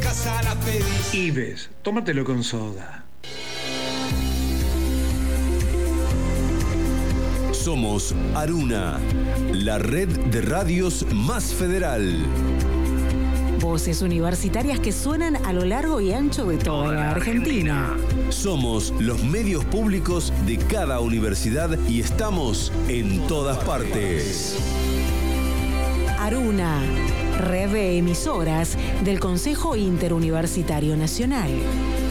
casa la pedís. Ives, tómatelo con soda. Somos Aruna, la red de radios más federal. Voces universitarias que suenan a lo largo y ancho de toda la Argentina. Somos los medios públicos de cada universidad y estamos en todas partes. Aruna, red de emisoras del Consejo Interuniversitario Nacional.